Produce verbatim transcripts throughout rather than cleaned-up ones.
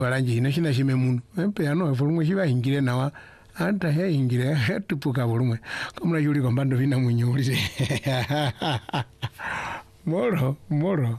Baranje ino shina shime munu. Empe ano fulumwe shiba hingire nawa. Anta he hingire tupuka fulumwe. Kamuna yuli kwa mbando vina mwinyulize. Moro, moro.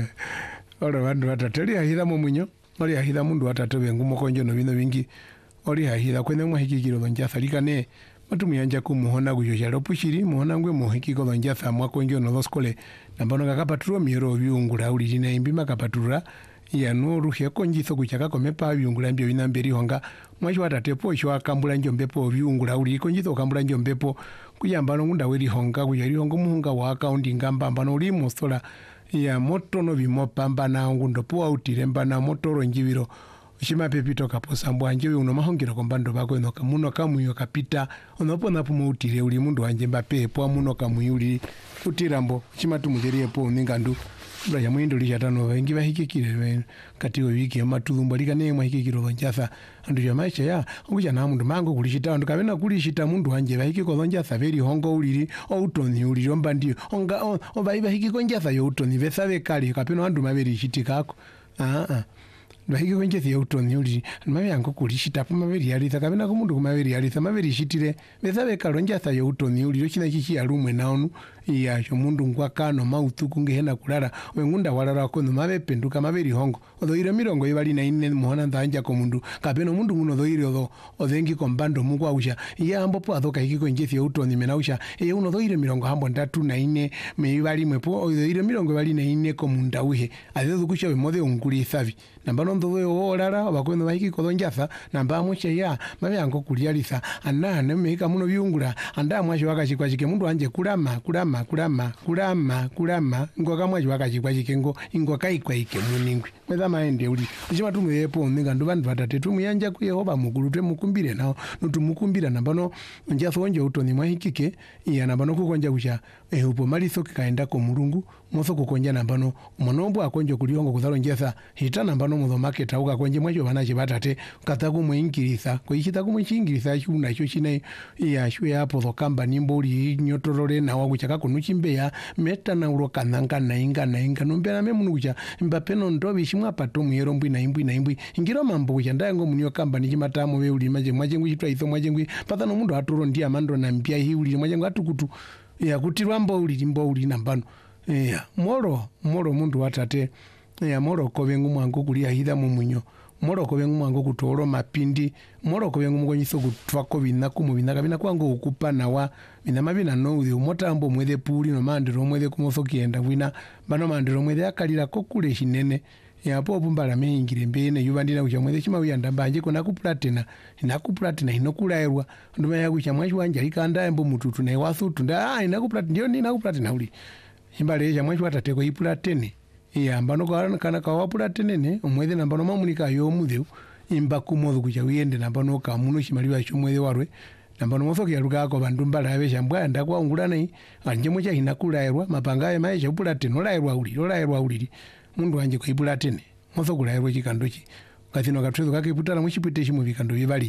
Ora bandu batateli ahida mu munyo. Ori ahida mundu batatobe ngumo konjo no bino bingi. Ori ahida kwene mwa hikikiro donja salikane. Matu miyanja kumuhona kujoshalo pushiri muhona ngwe muhikiko donja samwa konjo no doskole. Nambano kakapaturo miero viungula uli jina imbima kapatura. Ya nuru he konjiso kuchaka komepa viungula mbio vinamberi honga. Mwashi watatepo isho akambula njombepo viungula uli konjiso akambula njombepo. Kuyambano ngunda weri honga kujari honga muhunga waka undi ngamba mbano uli mostola. Ya moto no vimopa mbana ngundo puwa utiremba na motoro njiviro. Shima pepito kaposa mbwanje uno mahongera kombando bako eno kamuno kamuyo kapita onopo napo mutire uli mundu wanje mbape po muno kamuyuli utirambo shima tumujerie po ningandu bra ya mwindo lishatano wengi bahikikire kati wiki amatulumba likane mwa hikikiro lonjasa andu ya maisha ya okuja na mundu mango kulishita andu kabena kulishita mundu wanje bahikiko lonjasa veri hongo uliri o utoni uliri omba ndio onga o baiba hikiko njasa yo utoni besabe kali kapeno andu maberi shitikako ah ah Bahiki kwenye thia utoni uli Mami yangu kulishita po maveri yalitha Kabina kumundu kumaveri yalitha Maveri shitire Bethawe kalonja tha ya utoni uli Yochina chichi ya lumwe naonu Iya shomundu ngwa kano mautu kunge hena kulala Wengunda walala kono mawe penduka maveri hongo Odo ilo mirongo yivali na ine muhana ndanja komundu Kapeno mundu muno dho ilo dho Odhengi kombando mungwa usha Iya hambo po adhoka hiki kwenye thia utoni mena usha Iya uno dho ilo mirongo hambo ndatu na ine Mewivali mwepo Odo ilo mirongo yivali na ine komunda uhe Adhezo kusha wemode unguli ithavi Nambano ndo we olara abakwendo bahiki kolonjasa namba amushe ya mabe yango kulyalisa anane meka muno byungula anda mwashi wakashikwa chike mundu anje kulama kulama kulama kulama kulama ngoka mwashi wakashikwa chike ngo ingo kaikwa ike muningwi meza maende uli chima tumuyepo ninga ndo bandu batate tumuyanja ku Yehova mukulu twe mukumbire nawo nutumukumbira nambano njaso onje utoni mwahikike iya nambano kukonja kusha eh upo maliso kikaenda ko mulungu moso kukonja nambano monombo akonje kuliongo kuzalonjesa hita nambano muzo market auka konje mwacho banache batate kataku mwingirisa ko ichita ku mwingirisa chuna cyo chine iya shwe hapo dhokamba nimboli nyotorore na wakuchaka kunuchimbe ya meta na uroka nanga na inga na inga nombera memunucha mbapeno ndobi shimwa pato muyero mbwi na imbwi na imbwi ingiro mambo kucha ndayango munyo kamba nichimatamo we uli maje mwaje ngwi chitwa iso mwaje ngwi patano mundu atoro ndia mando na mpia hi uli mwaje ngwa tukutu ya kutirwa mbo uli mbo uli nambano ya moro moro mundu watate ya moro kovengu mwangu kulia hida mumunyo moro kovengu mwangu kutoro mapindi moro kovengu mgonyiso kutwako binaku mubinaka binaku ngo ukupa nawa binama bina no uthi umotambo mwethe puli no mandiro mwethe kumoso kienda bwina bano mandiro mwethe akalira kokule shinene ya popo mbala mehingire mbene yubandira kucha mwethe chima uyanda mbanje kona ku platina ina ku platina inokulaerwa nduma ya kucha mwashi wanja ikanda embo mututu na wasutu nda ah ina ku platina ndio ni na ku platina uli imbale ya mwashi watateko iplatene iya mbano kana kana kawapula tenene umwethe nambano mamunika yo mudeu imba kumodhu kucha uyende nambano kamuno shimaliwa chumwethe warwe nambano mosoki yaluka ko bandu mbala abesha mbwa ndakwa ungulana yi anje mocha hinakulaerwa mapanga ya maisha upula teno laerwa uli laerwa uli mundu anje ko ipula tene moso kulaerwa chikandochi kathino katwezo kake putala muchipite shimu vikando bibali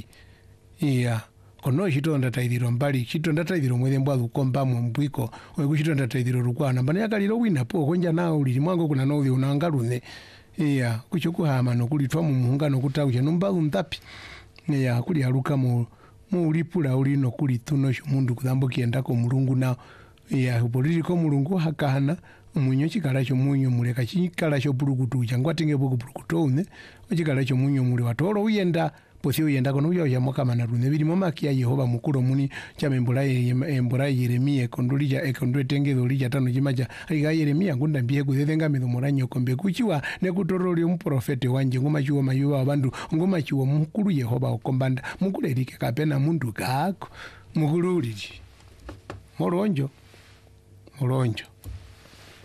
iya kono chitonda taidiro mbali chitonda taidiro mwethe mbwa ukomba mu mbwiko we chitonda taidiro rukwana mbane yakaliro wina po konja nawo uli mwango kuna no unangalune iya kuchokuhama no kulitwa mu muungano kutaucha nomba untapi iya kuli aluka mu mu ulipula uli no kulituno mundu kudambo kienda ko mulungu na iya upoliri ko mulungu hakana munyo chikala cho munyo muleka chikala cho pulukutu changwa tenge boku pulukutu une chikala cho munyo muli watoro uyenda posi uyenda kono uyo ya mwaka manarune bili mama kia Yehova mukuru muni chamembula embura Yeremia kondulija ekondwe tengezo lija tano chimaja aliga Yeremia ngunda mbiye kuthenga mitho moranyo kombe kuchiwa ne kutoroli umprofete wanje ngoma chiwa mayuwa abandu ngoma chiwa mukuru Yehova okombanda mukuru erike kapena mundu kako mukuru uliji moronjo moronjo